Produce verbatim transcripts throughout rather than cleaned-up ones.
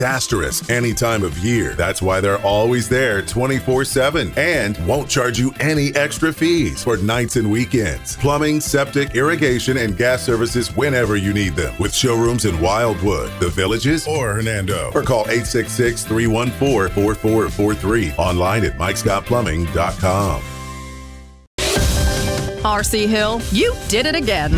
Asterisk, any time of year. That's why they're always there twenty-four seven and won't charge you any extra fees for nights and weekends. Plumbing, septic, irrigation, and gas services whenever you need them. With showrooms in Wildwood, The Villages, or Hernando. Or call eight six six, three one four, four four four three. Online at mike scott plumbing dot com. R C Hill, you did it again.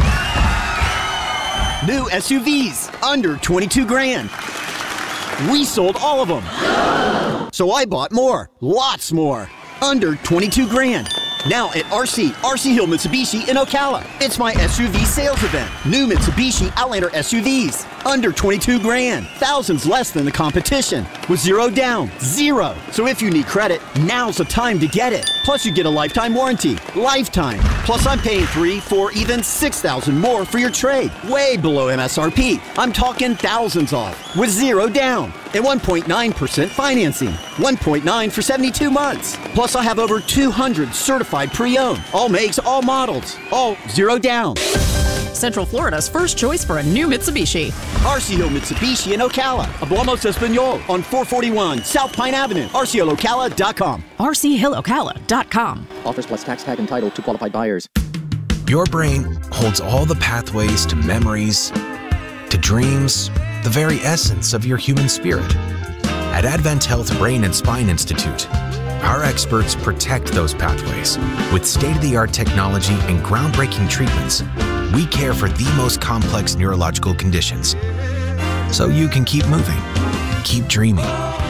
New S U Vs, under twenty-two grand. We sold all of them. So I bought more, lots more, under twenty-two grand. Now at R C, R C Hill Mitsubishi in Ocala. It's my S U V sales event. New Mitsubishi Outlander S U Vs, under twenty-two grand. Thousands less than the competition. With zero down, zero. So if you need credit, now's the time to get it. Plus you get a lifetime warranty. Lifetime. Plus I'm paying three, four, even six thousand more for your trade. Way below M S R P. I'm talking thousands off. With zero down. And one point nine percent financing. one point nine for seventy-two months. Plus I have over two hundred certified pre-owned. All makes, all models. All zero down. Central Florida's first choice for a new Mitsubishi. R C O Mitsubishi in Ocala. Hablamos Espanol on four forty-one South Pine Avenue. R C L Ocala dot com. R C Hill Ocala dot com. Offers plus tax tag entitled to qualified buyers. Your brain holds all the pathways to memories, to dreams, the very essence of your human spirit. At AdventHealth Brain and Spine Institute, our experts protect those pathways. With state-of-the-art technology and groundbreaking treatments, we care for the most complex neurological conditions. So you can keep moving, keep dreaming,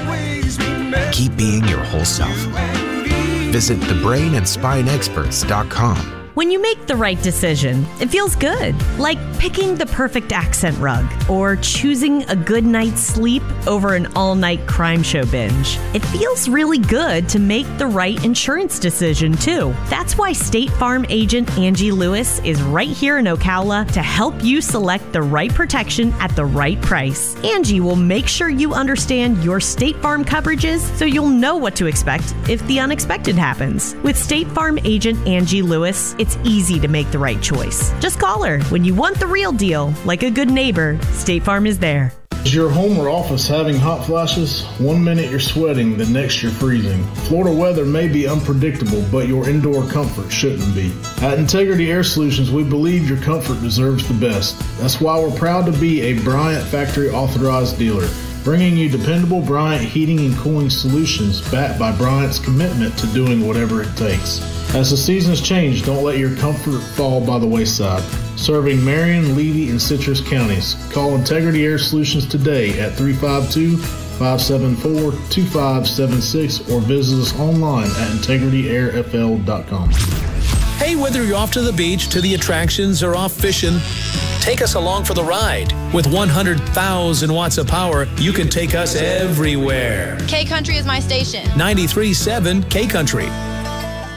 keep being your whole self. Visit the brain and spine experts dot com. When you make the right decision, it feels good. Like picking the perfect accent rug or choosing a good night's sleep over an all-night crime show binge. It feels really good to make the right insurance decision, too. That's why State Farm agent Angie Lewis is right here in Ocala to help you select the right protection at the right price. Angie will make sure you understand your State Farm coverages so you'll know what to expect if the unexpected happens. With State Farm agent Angie Lewis, it's easy to make the right choice. Just call her when you want the real deal. Like a good neighbor, State Farm is there. Is your home or office having hot flashes? One minute you're sweating, the next you're freezing. Florida weather may be unpredictable, but your indoor comfort shouldn't be. At Integrity Air Solutions, we believe your comfort deserves the best. That's why we're proud to be a Bryant Factory Authorized dealer, bringing you dependable Bryant heating and cooling solutions backed by Bryant's commitment to doing whatever it takes. As the seasons change, don't let your comfort fall by the wayside. Serving Marion, Levy, and Citrus counties. Call Integrity Air Solutions today at three five two, five seven four, two five seven six or visit us online at integrity air f l dot com. Hey, whether you're off to the beach, to the attractions, or off fishing, take us along for the ride. With one hundred thousand watts of power, you can take us everywhere. K-Country is my station. ninety-three point seven K-Country.